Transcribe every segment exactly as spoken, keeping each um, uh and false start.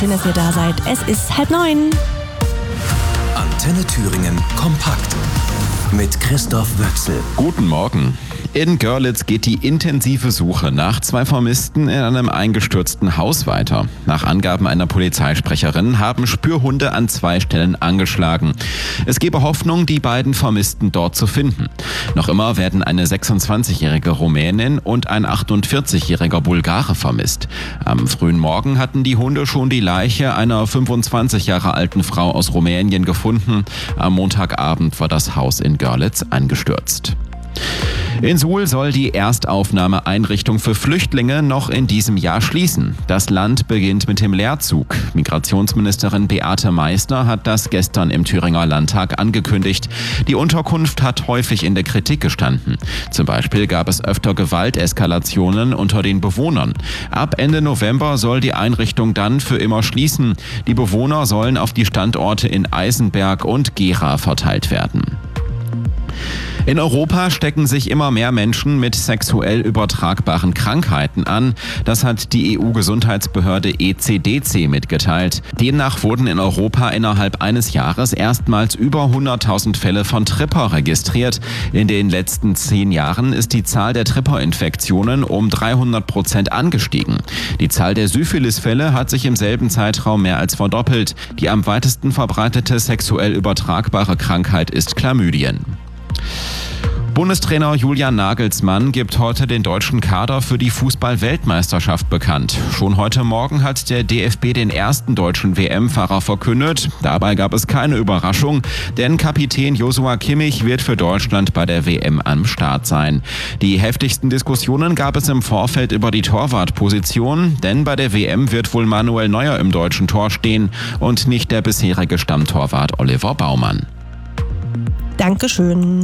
Schön, dass ihr da seid. Es ist halb neun. Antenne Thüringen kompakt mit Christoph Wöchsel. Guten Morgen. In Görlitz geht die intensive Suche nach zwei Vermissten in einem eingestürzten Haus weiter. Nach Angaben einer Polizeisprecherin haben Spürhunde an zwei Stellen angeschlagen. Es gebe Hoffnung, die beiden Vermissten dort zu finden. Noch immer werden eine sechsundzwanzigjährige Rumänin und ein achtundvierzigjähriger Bulgare vermisst. Am frühen Morgen hatten die Hunde schon die Leiche einer fünfundzwanzig Jahre alten Frau aus Rumänien gefunden. Am Montagabend war das Haus in Görlitz eingestürzt. In Suhl soll die Erstaufnahmeeinrichtung für Flüchtlinge noch in diesem Jahr schließen. Das Land beginnt mit dem Leerzug. Migrationsministerin Beate Meissner hat das gestern im Thüringer Landtag angekündigt. Die Unterkunft hat häufig in der Kritik gestanden. Zum Beispiel gab es öfter Gewalteskalationen unter den Bewohnern. Ab Ende November soll die Einrichtung dann für immer schließen. Die Bewohner sollen auf die Standorte in Eisenberg und Gera verteilt werden. In Europa stecken sich immer mehr Menschen mit sexuell übertragbaren Krankheiten an. Das hat die E U-Gesundheitsbehörde E C D C mitgeteilt. Demnach wurden in Europa innerhalb eines Jahres erstmals über hunderttausend Fälle von Tripper registriert. In den letzten zehn Jahren ist die Zahl der Tripper-Infektionen um dreihundert Prozent angestiegen. Die Zahl der Syphilis-Fälle hat sich im selben Zeitraum mehr als verdoppelt. Die am weitesten verbreitete sexuell übertragbare Krankheit ist Chlamydien. Bundestrainer Julian Nagelsmann gibt heute den deutschen Kader für die Fußball-Weltmeisterschaft bekannt. Schon heute Morgen hat der D F B den ersten deutschen W M-Fahrer verkündet. Dabei gab es keine Überraschung, denn Kapitän Joshua Kimmich wird für Deutschland bei der W M am Start sein. Die heftigsten Diskussionen gab es im Vorfeld über die Torwartposition, denn bei der W M wird wohl Manuel Neuer im deutschen Tor stehen und nicht der bisherige Stammtorwart Oliver Baumann. Dankeschön.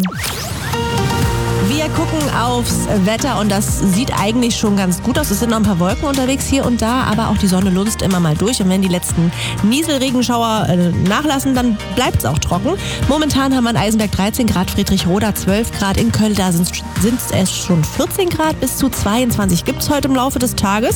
Wir gucken aufs Wetter und das sieht eigentlich schon ganz gut aus. Es sind noch ein paar Wolken unterwegs hier und da, aber auch die Sonne lunzt immer mal durch. Und wenn die letzten Nieselregenschauer äh, nachlassen, dann bleibt es auch trocken. Momentan haben wir in Eisenberg dreizehn Grad, Friedrichroda zwölf Grad, in Köln da sind es schon vierzehn Grad, bis zu zweiundzwanzig gibt es heute im Laufe des Tages.